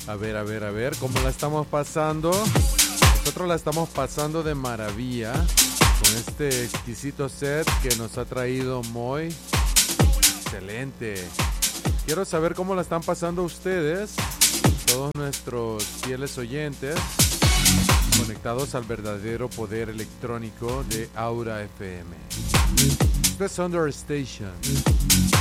A ver, ¿cómo la estamos pasando? Nosotros la estamos pasando de maravilla con este exquisito set que nos ha traído Moy. Excelente. Quiero saber cómo la están pasando ustedes, todos nuestros fieles oyentes, conectados al verdadero poder electrónico de Aura FM. Esto es Thunder Station.